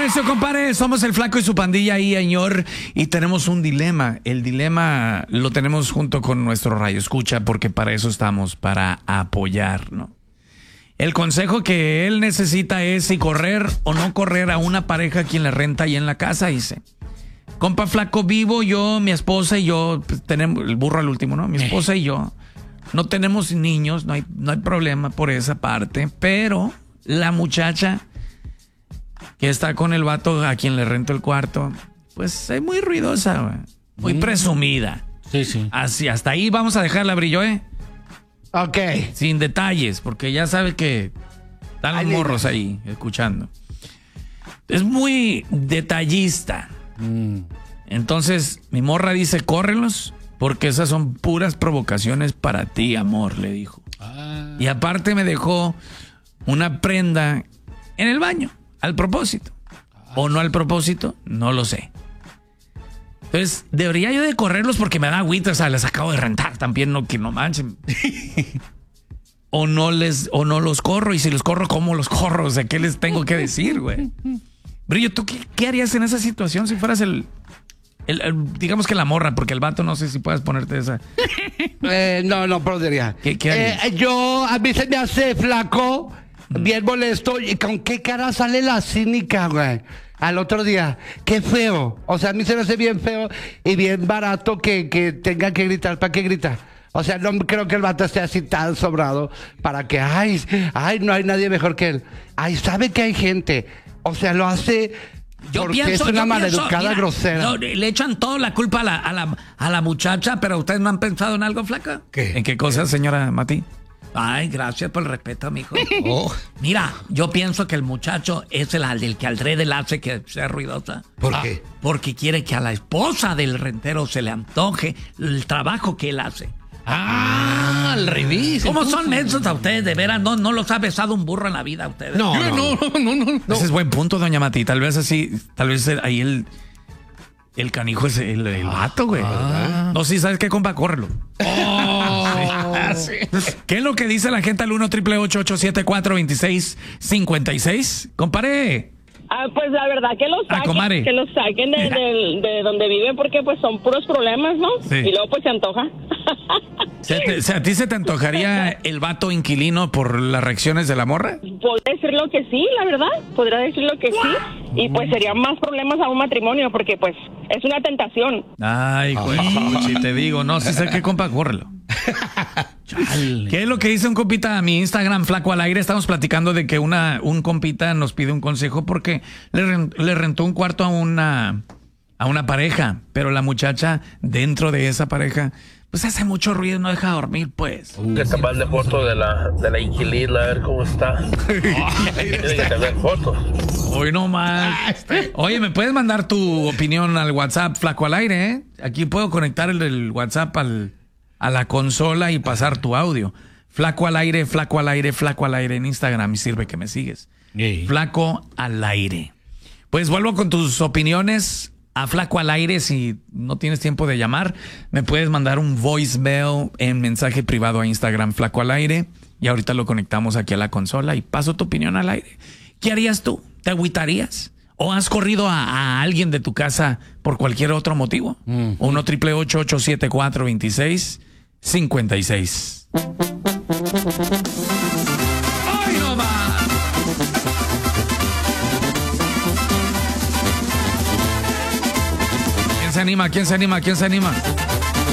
recio, compadre. Somos el Flaco y su pandilla ahí, señor. Y tenemos un dilema. El dilema lo tenemos junto con nuestro Radio Escucha, porque para eso estamos, para apoyar, ¿no? El consejo que él necesita es si correr o no correr a una pareja a quien le renta ahí en la casa, dice. Compa Flaco, vivo yo, mi esposa y yo, pues, tenemos el burro al último, ¿no? Mi esposa y yo no tenemos niños, no hay problema por esa parte, pero la muchacha que está con el vato a quien le rento el cuarto, pues es muy ruidosa, güey. Muy presumida. Sí. Así, hasta ahí vamos a dejarla, Brillo, ¿eh? Ok. Sin detalles, porque ya sabe que están los morros ahí escuchando. Es muy detallista. Entonces, mi morra dice, córrelos, porque esas son puras provocaciones para ti, amor, le dijo. Y aparte me dejó una prenda en el baño, al propósito. O no al propósito, no lo sé. Entonces, debería yo de correrlos porque me da agüita, o sea, les acabo de rentar también, no que no manchen. o no los corro, y si los corro, ¿cómo los corro? O sea, ¿qué les tengo que decir, güey? Brillo, ¿tú qué harías en esa situación si fueras digamos que la morra, porque el vato no sé si puedes ponerte esa. No podría. ¿Qué harías? A mí se me hace Flaco, bien molesto. ¿Y con qué cara sale la cínica, güey? Al otro día, qué feo. O sea, a mí se me hace bien feo y bien barato que tenga que gritar. ¿Para qué grita? O sea, no creo que el vato esté así tan sobrado para que, ay, no hay nadie mejor que él. Ay, sabe que hay gente. O sea, lo hace porque es una maleducada grosera. No, le echan toda la culpa a la muchacha, pero ustedes no han pensado en algo, Flaca. ¿Qué? ¿En qué cosa, señora Mati? Ay, gracias por el respeto, mijo. Mira, yo pienso que el muchacho es el que alrededor le hace que sea ruidosa. ¿Por qué? Porque quiere que a la esposa del rentero se le antoje el trabajo que él hace. Al revés. ¿Cómo son mensos a ustedes? De veras, no los ha besado un burro en la vida a ustedes. No. Ese es buen punto, doña Mati. Tal vez ahí el canijo es el vato, güey. No, sí, ¿sabes qué, compa? Córrelo. Sí. ¿Qué es lo que dice la gente al 1-888-874-2656? Compare. Pues la verdad que los saquen de donde viven, porque pues son puros problemas, ¿no? Sí. Y luego pues se antoja. ¿A ti se te antojaría el vato inquilino por las reacciones de la morra? Podría decirlo que sí, la verdad. Podría decirlo que sí. Y pues serían más problemas a un matrimonio, porque pues es una tentación. Ay, güey, si te digo, no, si sé qué, compa, córrelo. Chale. ¿Qué es lo que dice un compita a mi Instagram, Flaco al Aire? Estamos platicando de que un compita nos pide un consejo porque le rentó un cuarto a una pareja, pero la muchacha dentro de esa pareja pues hace mucho ruido, no deja dormir, pues. Que te mande foto de la inquilina, a ver cómo está. Tiene que tener fotos. Hoy no más. Oye, ¿me puedes mandar tu opinión al WhatsApp, Flaco al Aire, eh? Aquí puedo conectar el WhatsApp a la consola y pasar tu audio. Flaco al Aire, Flaco al Aire, Flaco al Aire en Instagram, y sirve que me sigues. Flaco al Aire. Pues vuelvo con tus opiniones a Flaco al Aire. Si no tienes tiempo de llamar, me puedes mandar un voicemail en mensaje privado a Instagram, Flaco al Aire, y ahorita lo conectamos aquí a la consola y paso tu opinión al aire. ¿Qué harías tú? ¿Te agüitarías? ¿O has corrido a alguien de tu casa por cualquier otro motivo? 1-888-874-2656. ¡Ay, no más! ¿Quién se anima? ¿Quién se anima?